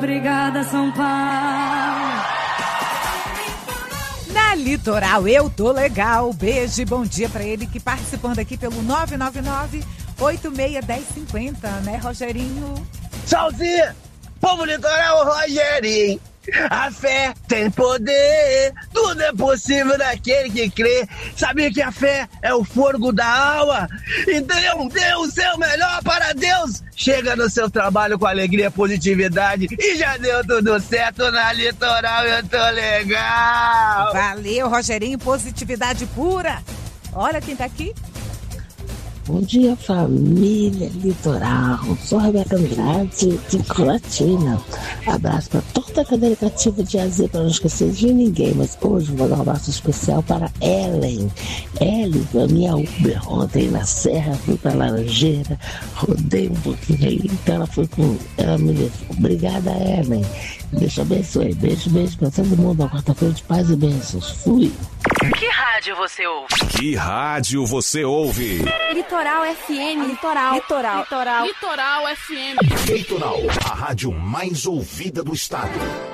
Obrigada, São Paulo. Na Litoral eu tô legal. Beijo e bom dia pra ele que participando aqui pelo 999-861050, né, Rogerinho? Tchauzinho, povo litoral, Rogerinho. A fé tem poder, tudo é possível naquele que crê. Sabia que a fé é o fogo da alma? Então dê o seu melhor para Deus. Chega no seu trabalho com alegria, positividade e já deu tudo certo na Litoral, eu tô legal. Valeu, Rogerinho, positividade pura. Olha quem tá aqui. Bom dia, família Litoral. Sou a Rebeca Andrade de Colatina. Abraço para toda a cadeira cativa de AZ, para não esquecer de ninguém. Mas hoje vou dar um abraço especial para Ellen. Ellen foi a minha Uber ontem na Serra, fui para Laranjeira, rodei um pouquinho aí. Então ela me levou. Obrigada, Ellen. Deus te abençoe. Beijo para todo mundo. Uma quarta-feira de paz e bênçãos. Fui. Que rádio você ouve? Que rádio você ouve? Litoral FM. Litoral FM. Litoral, a rádio mais ouvida do estado.